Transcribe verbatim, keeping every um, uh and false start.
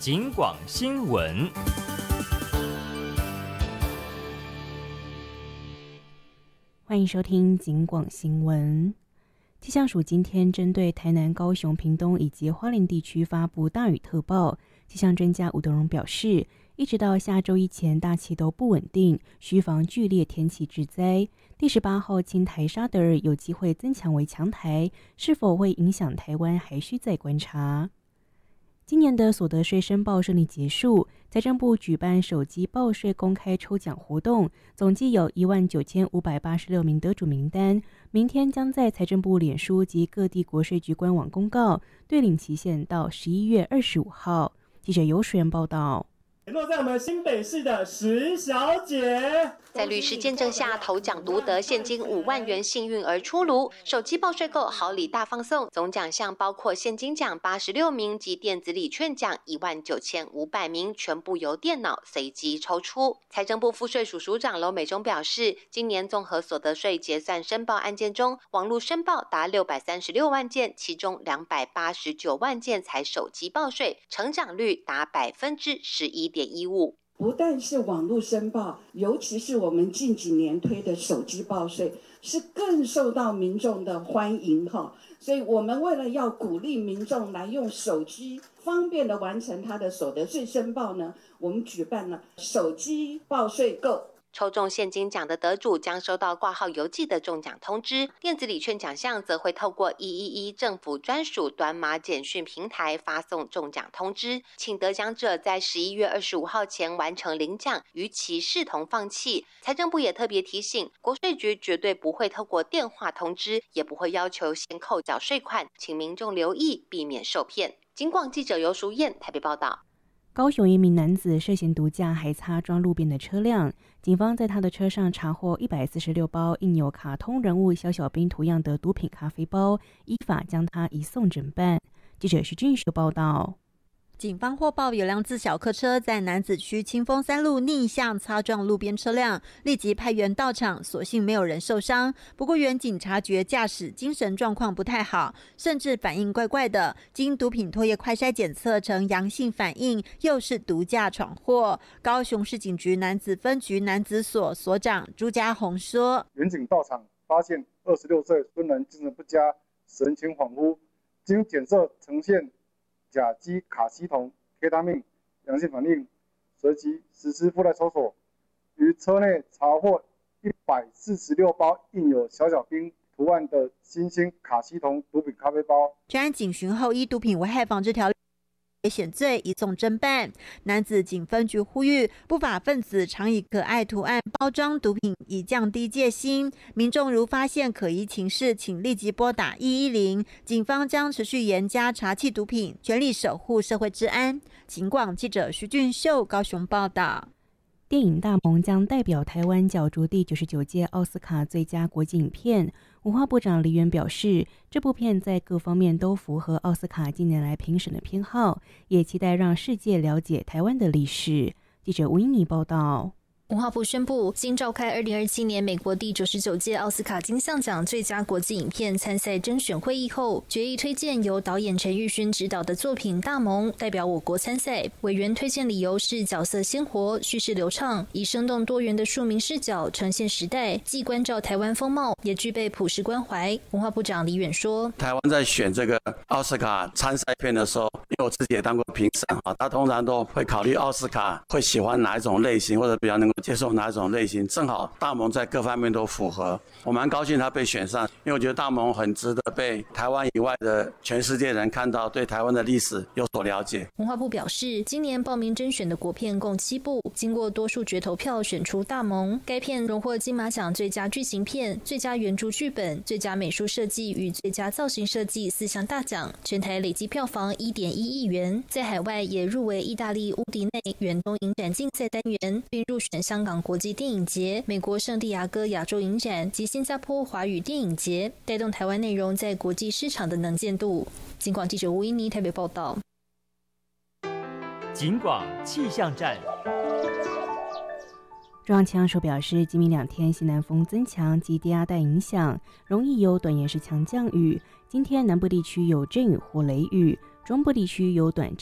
警广新闻。 欢迎收听警广新闻。气象署今天针对台南、高雄、屏东以及花莲地区发布大雨特报。气象专家吴德荣表示，一直到下周一前，大气都不稳定，需防剧烈天气致灾。第十八号轻台沙德尔有机会增强为强台，是否会影响台湾，还需再观察。今年的所得税申报顺利结束，财政部举办手机报税公开抽奖活动，总计有一万九千五百八十六名得主名单，明天将在财政部脸书及各地国税局官网公告，对领期限到十一月二十五号。记者游水源报道。 落在我们新北市的石小姐， 在律师见证下，头奖独得现金五万元幸运儿出炉，手机报税购好礼大放送，总奖项包括现金奖八十六名及电子礼券奖一万九千五百名，全部由电脑随机抽出。财政部赋税署署长娄美忠表示，今年综合所得税结算申报案件中，网络申报达六百三十六万件，其中两百八十九万件才手机报税，成长率达百分之十一点一五。 不但是网络申报，尤其是我们近几年推的手机报税，是更受到民众的欢迎哈。所以我们为了要鼓励民众来用手机方便的完成他的所得税申报呢，我们举办了手机报税购。 抽中现金奖的得主将收到挂号邮寄的中奖通知，电子礼券奖项则会透过一一一政府专属短码简讯平台发送中奖通知，请得奖者在十一月二十五号前完成领奖，逾期视同放弃。财政部也特别提醒，国税局绝对不会透过电话通知，也不会要求先扣缴税款，请民众留意，避免受骗。警广记者游淑燕台北报道。 高雄一名男子涉嫌毒驾，还擦撞路边的车辆。警方在他的车上查获一百四十六包印有卡通人物小小兵图样的毒品咖啡包，依法将他移送侦办。记者徐俊秀报道。 警方获报有辆自小客车在楠梓区清丰三路逆向擦撞路边车辆，立即派员到场，所幸没有人受伤。不过原警察觉驾驶精神状况不太好，甚至反应怪怪的，经毒品唾液快筛检测呈阳性反应，又是毒驾闯祸。高雄市警局楠梓分局楠梓所所长朱家宏说， 原警到场发现二十六岁孙男精神不佳，神情恍惚，经检测呈现甲基卡西酮 K 他命阳性反应，随即实施附带抽索，于车内查获一百四十六包印有小小兵图案的新兴卡西酮毒品咖啡包。 专案警询后，依毒品危害防治条例危险罪移送侦办。楠梓警分局呼吁，不法分子常以可爱图案包装毒品，以降低戒心。民众如发现可疑情事，请立即拨打一一零，警方将持续严加查缉毒品，全力守护社会治安。警广记者徐俊秀高雄报道。 电影《大盟》将代表台湾角逐第九十九届奥斯卡最佳国际影片。文化部长黎元表示，这部片在各方面都符合奥斯卡近年来评审的偏好，也期待让世界了解台湾的历史。记者吴英妮报道。 文化部宣布，经召开二零二七年美国第九十九届奥斯卡金像奖最佳国际影片参赛甄选会议后，决议推荐由导演陈玉勋执导的作品《大盟》代表我国参赛。委员推荐理由是角色鲜活、叙事流畅，以生动多元的庶民视角呈现时代，既关照台湾风貌，也具备普世关怀。文化部长李远说：“ 台湾在选这个奥斯卡参赛片的时候，因为我自己也当过评审啊，他通常都会考虑奥斯卡会喜欢哪一种类型，或者比较能够接受哪一种类型，正好大盟在各方面都符合，我蛮高兴他被选上，因为我觉得大盟很值得被台湾以外的全世界人看到，对台湾的历史有所了解。” 文化部表示，今年报名甄选的国片共七部，经过多数决投票选出大盟。该片荣获金马奖最佳剧情片、最佳原著剧本、最佳美术设计与最佳造型设计四项大奖，全台累计票房一点一亿元，在海外也入围意大利乌迪内远东影展竞赛单元，并入选香港国际电影节、美国圣地亚哥亚洲影展及新加坡华语电影节，带动台湾内容在国际市场的能见度。警广记者吴英妮台北报道。 警广气象站。 中央气象署表示，今明两天西南风增强及低压带影响，容易有短延时强降雨。今天南部地区有阵雨或雷雨，中部地区有短暂